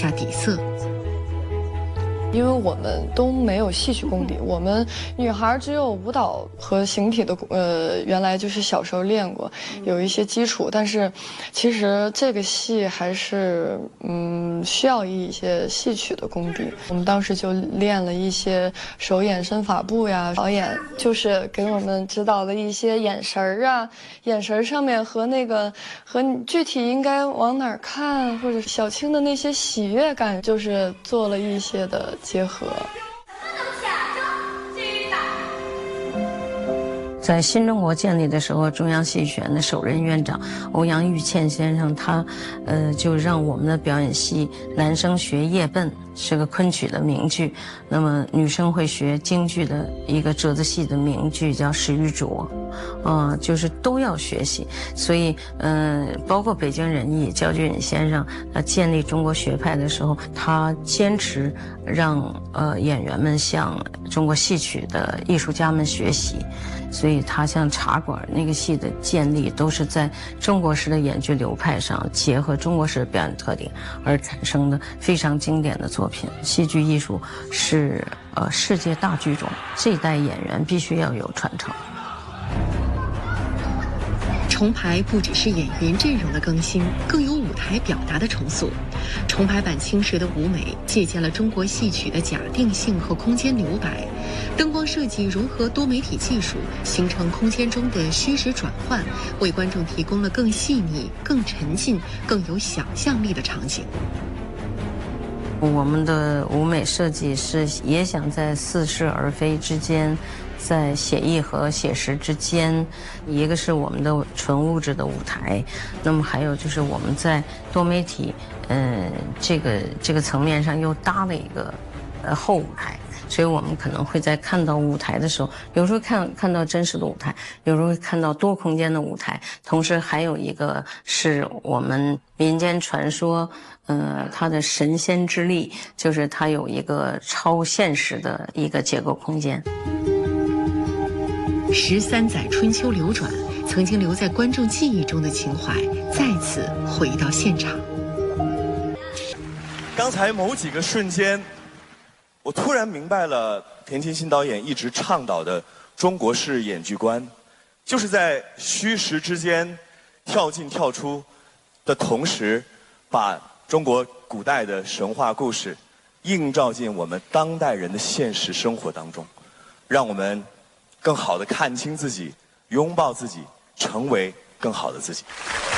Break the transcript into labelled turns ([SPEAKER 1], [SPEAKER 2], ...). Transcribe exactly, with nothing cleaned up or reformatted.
[SPEAKER 1] 下底色。
[SPEAKER 2] 因为我们都没有戏曲功底，我们女孩只有舞蹈和形体的，呃，原来就是小时候练过，有一些基础，但是其实这个戏还是嗯需要一些戏曲的功底。我们当时就练了一些手眼身法步呀，导演就是给我们指导了一些眼神儿啊，眼神上面和那个和你具体应该往哪儿看，或者小青的那些喜悦感，就是做了一些的结合。
[SPEAKER 3] 在新中国建立的时候，中央戏剧学院的首任院长欧阳玉倩先生，他，呃，就让我们的表演系男生学叶贲，是个昆曲的名剧，那么女生会学京剧的一个折子戏的名剧叫《石玉镯》，啊、呃，就是都要学习。所以，嗯、呃，包括北京人艺焦俊颖先生，他建立中国学派的时候，他坚持让呃演员们向中国戏曲的艺术家们学习。所以他像茶馆那个戏的建立都是在中国式的演剧流派上结合中国式的表演特点而产生的非常经典的作品。戏剧艺术是呃世界大剧种，这一代演员必须要有传承。
[SPEAKER 1] 重排不只是演员阵容的更新，更有舞台表达的重塑。重排版青蛇的舞美借鉴了中国戏曲的假定性和空间留白，灯光设计融合多媒体技术，形成空间中的虚实转换，为观众提供了更细腻、更沉浸、更有想象力的场景。
[SPEAKER 3] 我们的舞美设计是也想在似是而非之间，在写意和写实之间，一个是我们的纯物质的舞台，那么还有就是我们在多媒体，嗯、呃，这个这个层面上又搭了一个呃后舞台。所以我们可能会在看到舞台的时候，有时候看看到真实的舞台，有时候会看到多空间的舞台，同时还有一个是我们民间传说，呃，它的神仙之力，就是它有一个超现实的一个结构空间。
[SPEAKER 1] 十三载春秋流转，曾经留在观众记忆中的情怀再次回到现场。
[SPEAKER 4] 刚才某几个瞬间，我突然明白了田沁鑫导演一直倡导的中国式演剧观，就是在虚实之间跳进跳出的同时，把中国古代的神话故事映照进我们当代人的现实生活当中，让我们更好地看清自己，拥抱自己，成为更好的自己。